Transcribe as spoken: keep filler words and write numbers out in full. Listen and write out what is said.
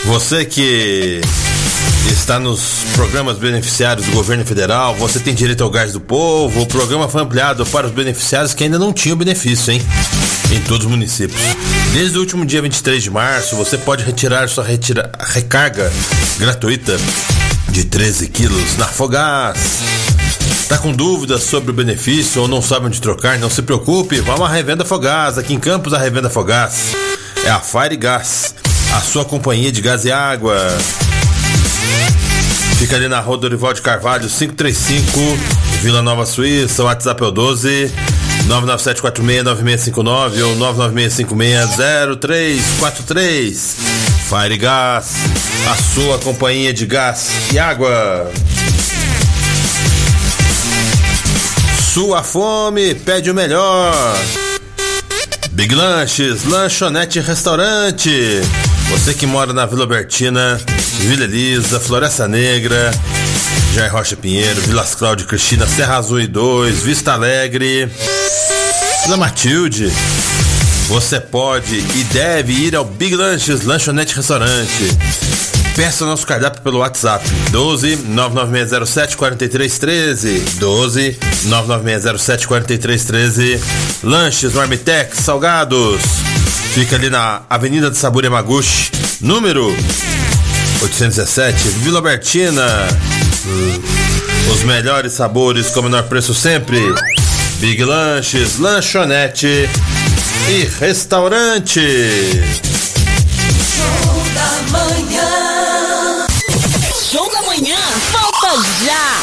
Você que está nos programas beneficiários do governo federal, você tem direito ao gás do povo. O programa foi ampliado para os beneficiários que ainda não tinham benefício, hein? Em todos os municípios. Desde o último dia vinte e três de março, você pode retirar sua retira... recarga gratuita de treze quilos na Fogás. Tá com dúvidas sobre o benefício ou não sabe onde trocar? Não se preocupe, vamos à Revenda Fogás. Aqui em Campos, a Revenda Fogás é a Fire Gás, a sua companhia de gás e água. Fica ali na rua Dorival de Carvalho, quinhentos e trinta e cinco, Vila Nova Suíça. O WhatsApp é o doze nove nove sete quatro seis nove seis cinco nove ou nove nove seis cinco seis zero três quatro três. Fire Gás, a sua companhia de gás e água. Sua fome pede o melhor. Big Lanches, lanchonete e restaurante. Você que mora na Vila Albertina, Vila Elisa, Floresta Negra, Jair Rocha Pinheiro, Vilas Cláudio, Cristina, Serra Azul e dois, Vista Alegre, Vila Matilde, você pode e deve ir ao Big Lanches, lanchonete e restaurante. Peça nosso cardápio pelo WhatsApp doze nove nove seis zero sete quatro três um três, doze nove nove seis zero sete quatro três um três. Lanches, Marmitex, Salgados. Fica ali na Avenida de Sabor Yamaguchi, número oitocentos e dezessete, Vila Albertina. Os melhores sabores com o menor preço sempre. Big Lanches, lanchonete e restaurante. Show da manhã. Show da manhã, volta já!